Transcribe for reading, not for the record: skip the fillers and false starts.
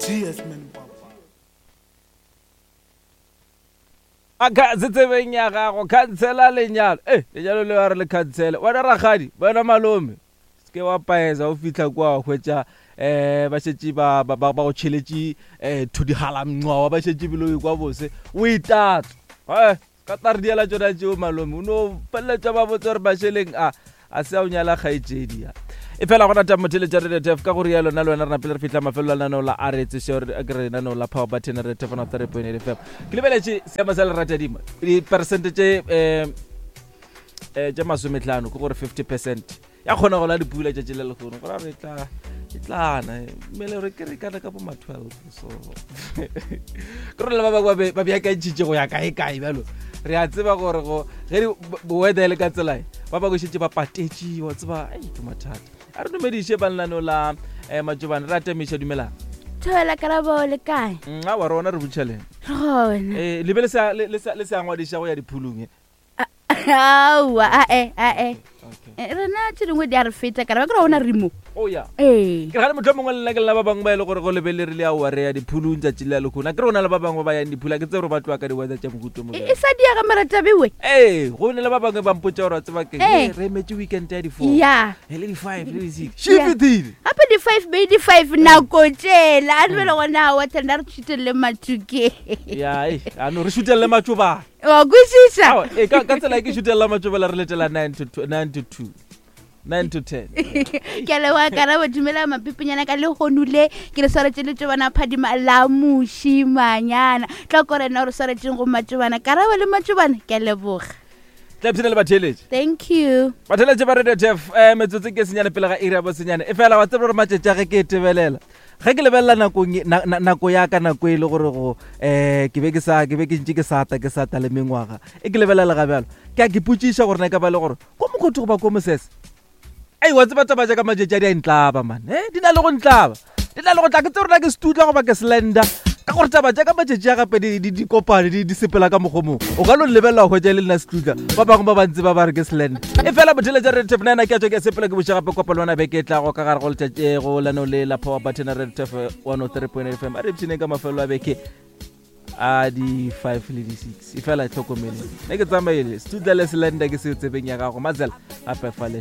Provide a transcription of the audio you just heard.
Cheers, man. Aka tsebeng ya gago cancela lenyalo lenyalo le re le cancela wa ragadi bona malome ke wa paeza o fitla kwa hwetša ba shetše ba go tšheletše to di halamngwa ba shetše bilo kwa bose o itatsa ka tare diela tsona tšeo malome o no pelletša ba botse gore basheleng a se a o nyala kgaetšedi e fela gona tamo theletša redetef ka gore ya lona le wena re napele re fitlha mafelelo a lanao la a retse seo ke re nanao la power button redetef on 3.8 FM ke lebeletše seemo sa leratadima dipersente tše masomehlano ke gore 50% ya kgona go la dipula tšatši le lekgono gore re tlana mmele re ke re kana ka bo ma 12 so ke re le ba bangwe ba beakantšhitše go ya kae bjalo re a tseba gore ge weather le ka tselae ba go šetše ba patetše wa tseba ke mathata a re dumediše ba lenaneo la matšobane re atemiša dumelang Thoela Karabo le kae? a wa rona re butšhaleng Gona. lebe le se a ngwadiša go ya diphulong Awa, rena tse dingwe di a re feta kana ba ke re ona remo. ya Ee. ke gane motlho mongwe le nna ke lela ba bangwe ba e le gore go lebelerile a ware ya diphulong tšatši le ya lekgona ke re ona le ba bangwe ba yang diphula ke tse gore ba tloa ka di-weather tša mohuto mo E sa dia ga maratabewe. go ne le ba bangwe ba mpotša gore wa tseba ke re emetse weekend ya di-4 Ya. le di-5 le di-6 shifetile Gape di-5 be di-5 nako tšela a lebele gona wa tenda re tšhitelele mathuke. ano re šutelele matšobana Wa kwisisa? ka tsela ke šutelela matšobela re letela 9 to 10 Ke le wa Karabo dumela mapipinyana ka le gonule ke re swaretse le tšobana phadima la moshimanyana tla ko rena re swaretseng go matšobana Karabo le matšobana ke leboga. tlapsene le batheletše Thank you. batheletše ba redetef metsotse ke senyane pele ga area bo senyane e fela wa tseba gore matšetša ge ke e tebelela ge ke lebelela nako ya ka nako e le gore go ke be ke ntše ke sata le mengwaga e ke lebelela ga bjalo ke a ke potšiša gore na ka ba le gore ko mokgotho goba ko mosese wa tseba taba ja ka matšetša di a ntlaba man di na le go ntlaba di na le go tla ke tse gorena ke setutla goba ke slender ka gore taba ja ka matšetši ya gape di kopane di sepela ka mokgomong o ka lo lebelela go hwetša le nna setutla ba bangwe ba bantsi ba ba re ke slender e fela botheletša redetef nna ke a tswa ke sepela ke boša gape kopa le ona beke e tlago ka gare go letšatše go lanao le la power button redetef 103.8 FM a re epšhineng ka mafelo a beke a di-5 le di-6 e fela tlhokomele ne ke tsamaile setutla le slender ke seo tsebeng ya gago mazela gape fale